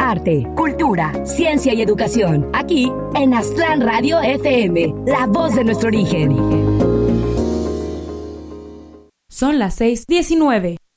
arte, cultura, ciencia y educación. Aquí en Aztlán Radio FM, la voz de nuestro origen. Son las 6:19.